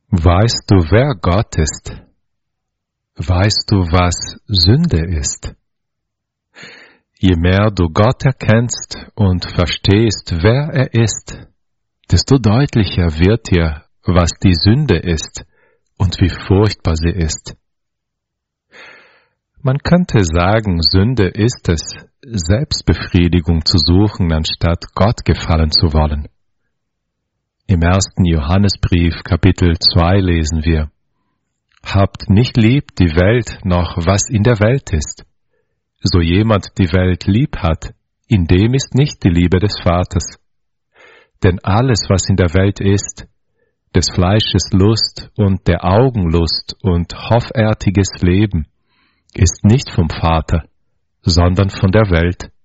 Weißt du, wer Gott ist? Weißt du, was Sünde ist? Je mehr du Gott erkennst und verstehst, wer er ist, desto deutlicher wird dir, was die Sünde ist und wie furchtbar sie ist. Man könnte sagen, Sünde ist es, Selbstbefriedigung zu suchen, anstatt Gott gefallen zu wollen. Im 1. Johannesbrief, Kapitel 2 lesen wir: Habt nicht lieb die Welt noch, was in der Welt ist. So jemand die Welt lieb hat, in dem ist nicht die Liebe des Vaters. Denn alles, was in der Welt ist, des Fleisches Lust und der Augenlust und hoffärtiges Leben, ist nicht vom Vater, sondern von der Welt.